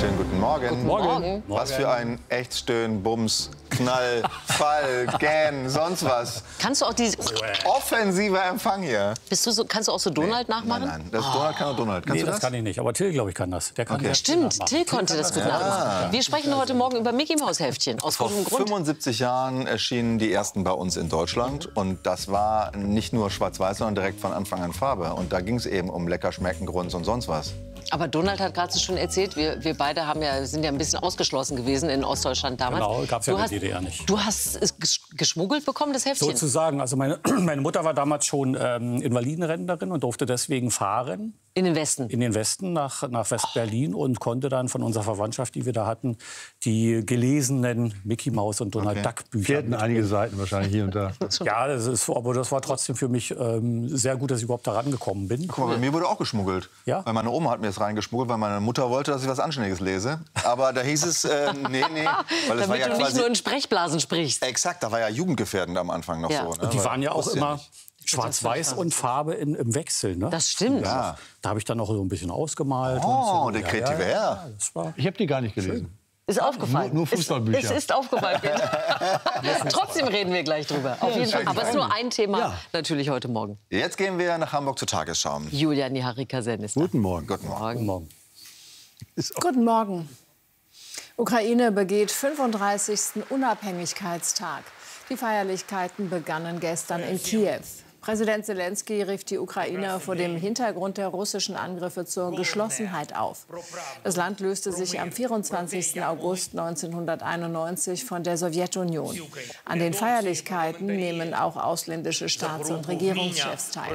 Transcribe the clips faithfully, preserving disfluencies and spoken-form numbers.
Schönen guten Morgen. Guten Morgen. Was für ein echt Stöhn, Bums, Knall, Fall, Gähn, sonst was. Kannst du auch diese... Offensiver Empfang hier. Bist du so, kannst du auch so Donald Nee, nachmachen? Nein, nein, das oh. Donald kann auch Donald. Kannst Nee, du das das? kann ich nicht. Aber Till, glaube ich, kann das. Der kann Okay. das Stimmt, nachmachen. Till konnte das gut nachmachen. Wir sprechen heute Morgen über Mickey Maus Heftchen. Aus Vor gutem Grund. fünfundsiebzig Jahren erschienen die ersten bei uns in Deutschland. Und das war nicht nur schwarz-weiß, sondern direkt von Anfang an Farbe. Und da ging es eben um lecker schmecken, Grunz und sonst was. Aber Donald hat gerade schon erzählt, wir, wir beide haben ja, sind ja ein bisschen ausgeschlossen gewesen in Ostdeutschland damals. Genau, gab es ja in der hast, D D R nicht. Du hast es gesch- geschmuggelt bekommen, das Heftchen? Sozusagen. Also meine, meine Mutter war damals schon ähm, Invalidenrentnerin und durfte deswegen fahren. In den Westen? In den Westen, nach, nach West-Berlin und konnte dann von unserer Verwandtschaft, die wir da hatten, die gelesenen Mickey Maus und Donald Okay. Duck Bücher. Fehlten einige Seiten wahrscheinlich hier und da. Ja, das ist, aber das war trotzdem für mich ähm, sehr gut, dass ich überhaupt da rangekommen bin. Guck mal, bei mir wurde auch geschmuggelt. Ja? Weil meine Oma hat mir das reingeschmuggelt, weil meine Mutter wollte, dass ich was Anständiges lese. Aber da hieß es, äh, nee, nee. Weil das Damit war ja du nicht quasi, nur in Sprechblasen sprichst. exakt, da war ja jugendgefährdend am Anfang noch Ja. so. Ne? Und die Weil- waren ja auch wusste immer nicht. schwarz-weiß und Farbe in, im Wechsel. Ne? Das stimmt. Ja. Da habe ich dann noch so ein bisschen ausgemalt. Oh, und so. der kreative ja, ja, Herr. ja, das war Ich habe die gar nicht gelesen. Ist aufgefallen. Nur- nur Fußballbücher. Es, es ist aufgefallen. Trotzdem reden wir gleich drüber. Auf jeden Fall. Aber es ist nur ein Thema Ja. natürlich heute Morgen. Jetzt gehen wir nach Hamburg zur Tagesschau. Julia Niharika-Sen ist da. Guten Morgen. Guten Morgen. Morgen. Guten Morgen. Guten Morgen. Ukraine begeht fünfunddreißigsten Unabhängigkeitstag. Die Feierlichkeiten begannen gestern in Kiew. Präsident Zelensky rief die Ukrainer vor dem Hintergrund der russischen Angriffe zur Geschlossenheit auf. Das Land löste sich am vierundzwanzigsten August neunzehnhunderteinundneunzig von der Sowjetunion. An den Feierlichkeiten nehmen auch ausländische Staats- und Regierungschefs teil.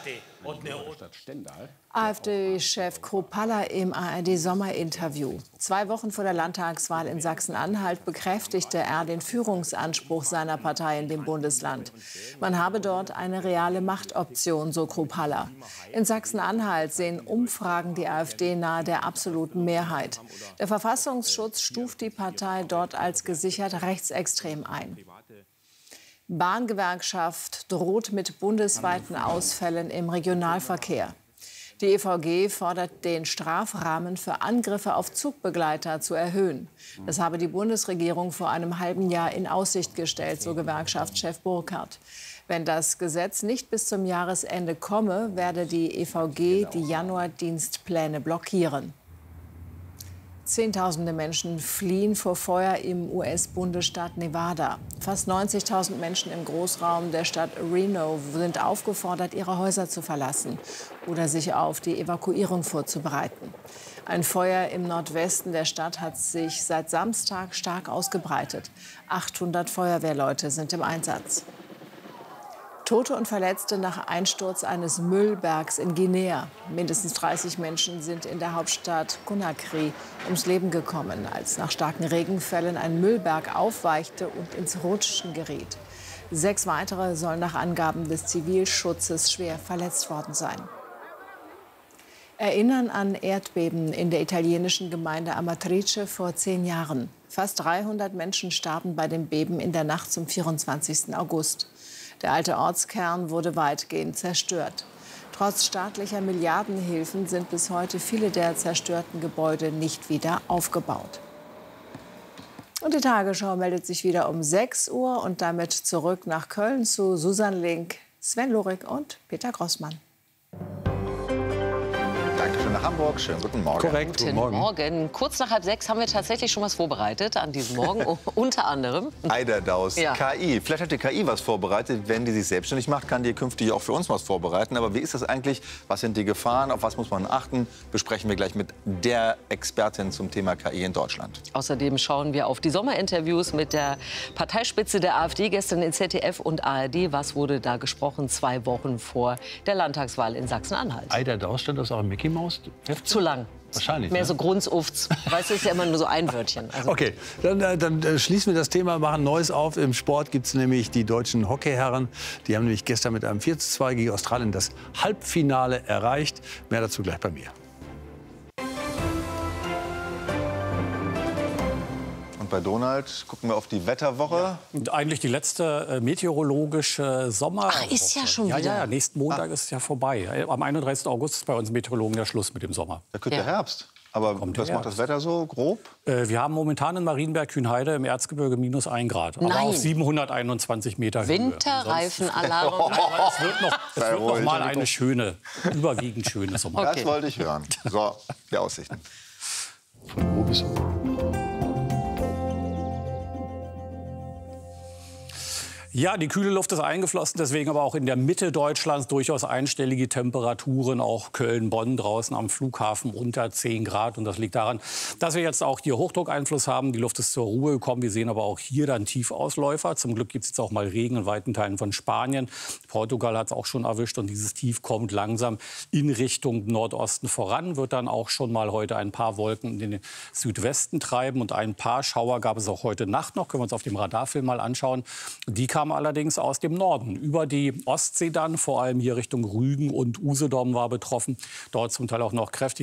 AfD-Chef Kropalla im A R D-Sommerinterview. Zwei Wochen vor der Landtagswahl in Sachsen-Anhalt bekräftigte er den Führungsanspruch seiner Partei in dem Bundesland. Man habe dort eine reale Machtoption, so Kropalla. In Sachsen-Anhalt sehen Umfragen die AfD nahe der absoluten Mehrheit. Der Verfassungsschutz stuft die Partei dort als gesichert rechtsextrem ein. Bahngewerkschaft droht mit bundesweiten Ausfällen im Regionalverkehr. Die E V G fordert, den Strafrahmen für Angriffe auf Zugbegleiter zu erhöhen. Das habe die Bundesregierung vor einem halben Jahr in Aussicht gestellt, so Gewerkschaftschef Burkhardt. Wenn das Gesetz nicht bis zum Jahresende komme, werde die E V G die Januardienstpläne blockieren. Zehntausende Menschen fliehen vor Feuer im U S-Bundesstaat Nevada. Fast neunzigtausend Menschen im Großraum der Stadt Reno sind aufgefordert, ihre Häuser zu verlassen oder sich auf die Evakuierung vorzubereiten. Ein Feuer im Nordwesten der Stadt hat sich seit Samstag stark ausgebreitet. achthundert Feuerwehrleute sind im Einsatz. Tote und Verletzte nach Einsturz eines Müllbergs in Guinea. Mindestens dreißig Menschen sind in der Hauptstadt Conakry ums Leben gekommen, als nach starken Regenfällen ein Müllberg aufweichte und ins Rutschen geriet. Sechs weitere sollen nach Angaben des Zivilschutzes schwer verletzt worden sein. Erinnern an Erdbeben in der italienischen Gemeinde Amatrice vor zehn Jahren. Fast dreihundert Menschen starben bei dem Beben in der Nacht zum vierundzwanzigsten August. Der alte Ortskern wurde weitgehend zerstört. Trotz staatlicher Milliardenhilfen sind bis heute viele der zerstörten Gebäude nicht wieder aufgebaut. Und die Tagesschau meldet sich wieder um sechs Uhr und damit zurück nach Köln zu Susan Link, Sven Lorik und Peter Grossmann. Dankeschön nach Hamburg. Schönen guten Morgen. Korrekt. Guten Morgen. Morgen. Kurz nach halb sechs haben wir tatsächlich schon was vorbereitet an diesem Morgen. U- unter anderem. Eiderdaus, Ja. K I. Vielleicht hat die K I was vorbereitet. Wenn die sich selbstständig macht, kann die künftig auch für uns was vorbereiten. Aber wie ist das eigentlich? Was sind die Gefahren? Auf was muss man achten? Besprechen wir gleich mit der Expertin zum Thema K I in Deutschland. Außerdem schauen wir auf die Sommerinterviews mit der Parteispitze der AfD gestern in Z D F und A R D. Was wurde da gesprochen, zwei Wochen vor der Landtagswahl in Sachsen-Anhalt? Eiderdaus, stand das auch im Mickey Maus? Zu lang. Wahrscheinlich. Mehr ne? so Grundsufts. Weißt du, ist ja immer nur so ein Wörtchen. Also Okay, dann, äh, dann äh, schließen wir das Thema, machen Neues auf. Im Sport gibt es nämlich die deutschen Hockeyherren. Die haben nämlich gestern mit einem vier zu zwei gegen Australien das Halbfinale erreicht. Mehr dazu gleich bei mir. Und bei Donald gucken wir auf die Wetterwoche. Und eigentlich die letzte äh, meteorologische Sommer. Ach, ist ja schon ja, wieder. Ja, ja, nächsten Montag ist es ja vorbei. Am einunddreißigsten August ist bei uns Meteorologen der Schluss mit dem Sommer. Da könnte Ja. Herbst. Aber Kommt was der macht das Wetter so grob? Äh, wir haben momentan in Marienberg-Kühnheide im Erzgebirge minus ein Grad. Aber Nein. auf siebenhunderteinundzwanzig Meter Höhe. Winterreifenalarm. Aber es wird noch, es Sei wird noch ruhig. mal eine schöne, überwiegend schöne Sommer. Das wollte ich hören. So, die Aussichten. Von wo bis wo? Ja, die kühle Luft ist eingeflossen, deswegen aber auch in der Mitte Deutschlands durchaus einstellige Temperaturen, auch Köln, Bonn draußen am Flughafen unter zehn Grad. Und das liegt daran, dass wir jetzt auch hier Hochdruckeinfluss haben. Die Luft ist zur Ruhe gekommen. Wir sehen aber auch hier dann Tiefausläufer. Zum Glück gibt es jetzt auch mal Regen in weiten Teilen von Spanien. Portugal hat es auch schon erwischt und dieses Tief kommt langsam in Richtung Nordosten voran. Wird dann auch schon mal heute ein paar Wolken in den Südwesten treiben und ein paar Schauer gab es auch heute Nacht noch. Können wir uns auf dem Radarfilm mal anschauen. Die kamen allerdings aus dem Norden, über die Ostsee dann, vor allem hier Richtung Rügen und Usedom war betroffen. Dort zum Teil auch noch kräftig.